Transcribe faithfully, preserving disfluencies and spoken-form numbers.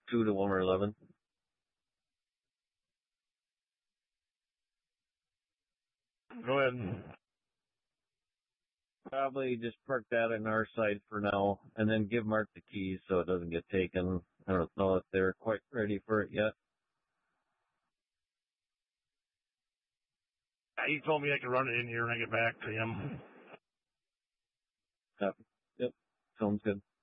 two to one or eleven. Go ahead. Probably just park that in our side for now, and then give Mark the keys so it doesn't get taken. I don't know if they're quite ready for it yet. He told me I could run it in here when I get back to him. Yep. Yep. Sounds good.